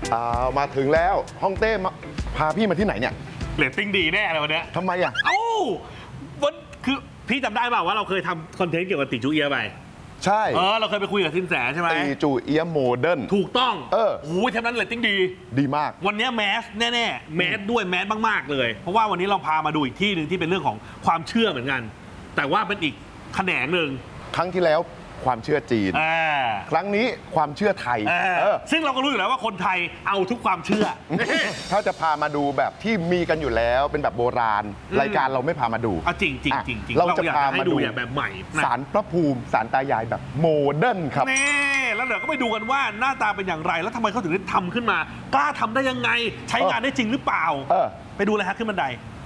มาถึงแล้วฮ่องเต้มาพาพี่มาที่ไหนเนี่ยเรตติ้งดีแน่เลยวันนี้ทำไมอ่ะวันคือพี่จำได้เปล่าว่าเราเคยทำคอนเทนต์เกี่ยวกับติจูเอียไปใช่เราเคยไปคุยกับสินแสใช่ไหมติจูเอียโมเดิร์นถูกต้องโอ้ยเทปนั้นเรตติ้งดีมากวันนี้แมสแน่ๆแมสด้วยแมสมากๆเลยเพราะว่าวันนี้เราพามาดูอีกที่หนึ่งที่เป็นเรื่องของความเชื่อเหมือนกันแต่ว่าเป็นอีกแขนงหนึ่งครั้งที่แล้วความเชื่อจีนครั้งนี้ความเชื่อไทยซึ่งเราก็รู้อยู่แล้วว่าคนไทยเอาทุกความเชื่อถ้าจะพามาดูแบบที่มีกันอยู่แล้วเป็นแบบโบราณรายการเราไม่พามาดูจริงเราจะพามาดูแบบใหม่ศาลพระภูมิศาลตายายแบบโมเดิร์นครับนี่แล้วเดี๋ยวก็ไปดูกันว่าหน้าตาเป็นอย่างไรแล้วทำไมเขาถึงได้ทำขึ้นมากล้าทำได้ยังไงใช้งานได้จริงหรือเปล่าไปดูเลยฮะขึ้นบันได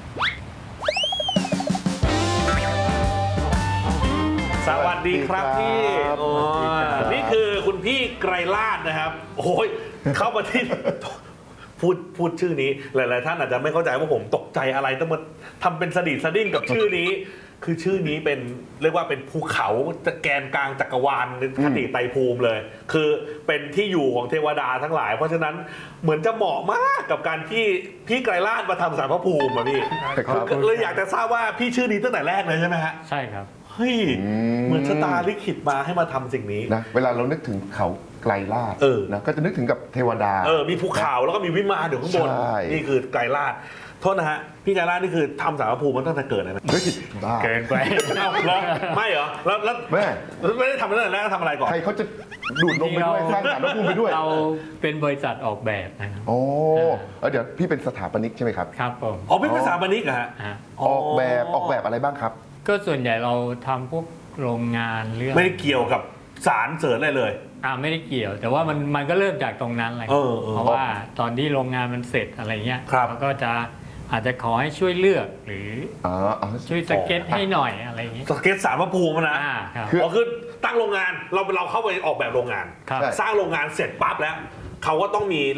สวัสดีครับพี่นี่คือคุณพี่ไกรลาศนะครับโอ้ยเข้ามาที่พูดชื่อนี้หลายๆท่านอาจจะไม่เข้าใจว่าผมตกใจอะไรต้องมาทำเป็นสะดิดสะดิ้งกับชื่อนี้คือชื่อนี้เป็นเรียกว่าเป็นภูเขาแกนกลางจักรวาลคติไตรภูมิเลยคือเป็นที่อยู่ของเทวดาทั้งหลายเพราะฉะนั้นเหมือนจะเหมาะมากกับการที่พี่ไกรลาศมาทำศาลพระภูมิพี่เลยอยากจะทราบว่าพี่ชื่อนี้ตั้งแต่แรกเลยใช่ไหมฮะใช่ครับเฮ้ยเหมือนชะตาลิขิตมาให้มาทำสิ่งนี้นะเวลาเรานึกถึงเขาไกรลาศนะก็จะนึกถึงกับเทวดามีภูเขาแล้วก็มีวิมานอยู่ข้างบนนี่คือไกรลาศโทษนะฮะพี่ไกรลาศนี่คือทำศาลพระภูมิมันตั้งแต่เกิดเลยไหมเกินไปไม่เหรอแล้วไม่ได้ทำตั้งแต่แรกทำอะไรก่อนใครเขาจะดูดลงไปด้วยสร้างศาลพระภูมิไปด้วยเราเป็นบริษัทออกแบบนะครับโอ้เดี๋ยวพี่เป็นสถาปนิกใช่ไหมครับครับผมเป็นสถาปนิกเหรอฮะออกแบบอะไรบ้างครับก็ส่วนใหญ่เราทำพวกโรงงานเรื่องไม่ได้เกี่ยวกับสารเสริญอะไรเลยไม่ได้เกี่ยวแต่ว่ามันก็เริ่มจากตรงนั้นเลยเพราะว่าตอนที่โรงงานมันเสร็จอะไรเงี้ยเราก็จะอาจจะขอให้ช่วยเลือกหรือช่วยสเก็ตให้หน่อยอะไรอย่างเงี้ยสเก็ตศาลพระภูมินะคือตั้งโรงงานเราเข้าไปออกแบบโรงงานสร้างโรงงานเสร็จปั๊บแล้วเขาก็ต้องมี